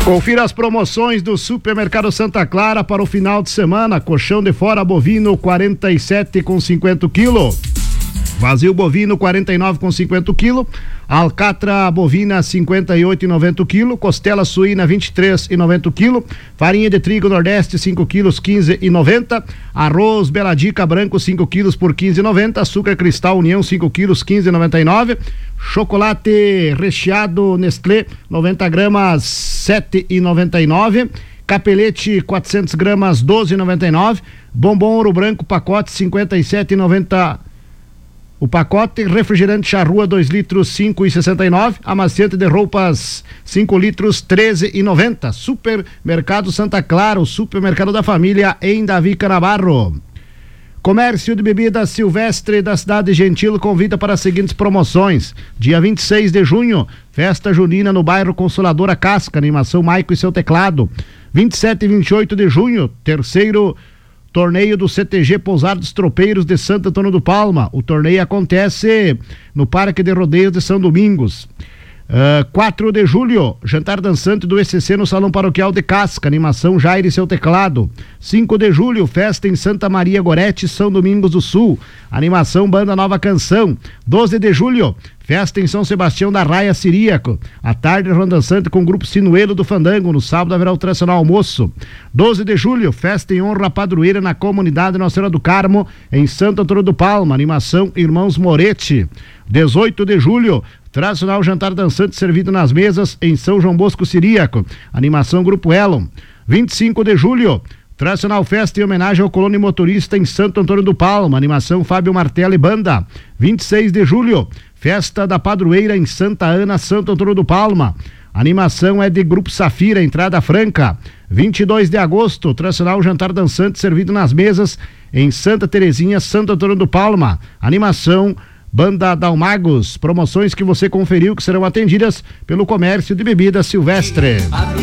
Confira as promoções do Supermercado Santa Clara para o final de semana. Colchão de fora bovino 47,50 kg. Vazio bovino 49,50 kg. Alcatra bovina 58,90 kg. Costela suína 23,90 kg. Farinha de trigo Nordeste 5 kg 15,90. Arroz Bela Dica branco 5 kg por 15,90. Açúcar Cristal União 5 kg 15,99. Chocolate recheado Nestlé 90 gramas 7,99. Capelete 400 gramas 12,99. Bombom Ouro Branco pacote 57,90 o pacote. Refrigerante Charrua 2 litros 5,69. Amaciante de roupas 5 litros 13,90. Supermercado Santa Clara, o supermercado da família em Davi Canabarro. Comércio de bebidas Silvestre da cidade de Gentil convida para as seguintes promoções. Dia 26 de junho, festa junina no bairro Consoladora Casca, animação Maico e seu teclado. 27 e 28 de junho, terceiro torneio do CTG Pousados Tropeiros de Santo Antônio do Palma. O torneio acontece no Parque de Rodeios de São Domingos. 4 de julho, jantar dançante do ECC no Salão Paroquial de Casca, animação Jair e seu teclado. 5 de julho, festa em Santa Maria Gorete, São Domingos do Sul, animação Banda Nova Canção. 12 de julho, festa em São Sebastião da Raia Siríaco, à tarde rondançante com o grupo Sinuelo do Fandango. No sábado haverá o tradicional almoço. 12 de julho, festa em honra à padroeira na comunidade Nossa Senhora do Carmo, em Santo Antônio do Palma, animação Irmãos Moretti. 18 de julho, tradicional jantar dançante servido nas mesas em São João Bosco Siríaco, animação Grupo Elon. 25 de julho, tradicional festa em homenagem ao colono motorista em Santo Antônio do Palma, animação Fábio Martelli Banda. 26 de julho, festa da padroeira em Santa Ana, Santo Antônio do Palma, animação é de Grupo Safira, entrada franca. 22 de agosto, tradicional jantar dançante servido nas mesas em Santa Terezinha, Santo Antônio do Palma, animação Banda Dalmagos. Promoções que você conferiu que serão atendidas pelo comércio de bebidas Silvestre.